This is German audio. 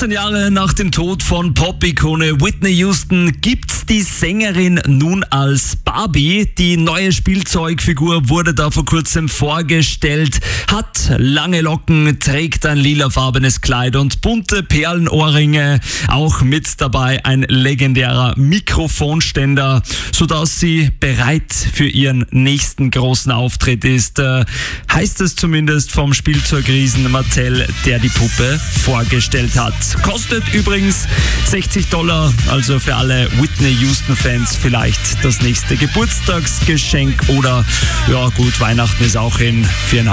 15 Jahre nach dem Tod von Pop-Ikone Whitney Houston gibt's die Sängerin nun als Barbie. Die neue Spielzeugfigur wurde da vor kurzem vorgestellt, hat lange Locken, trägt ein lilafarbenes Kleid und bunte Perlenohrringe. Auch mit dabei ein legendärer Mikrofonständer, sodass sie bereit für ihren nächsten großen Auftritt ist. Heißt es zumindest vom Spielzeugriesen Mattel, der die Puppe vorgestellt hat. Kostet übrigens $60, also für alle Whitney Houston-Fans vielleicht das nächste Geburtstagsgeschenk oder ja gut, Weihnachten ist auch in 4,5